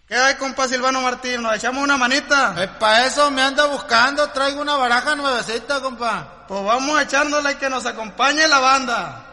¿Qué hay, compa Silvano Martín? ¿Nos echamos una manita? Para eso me anda buscando, traigo una baraja nuevecita, compa. Pues vamos echándole que nos acompañe la banda.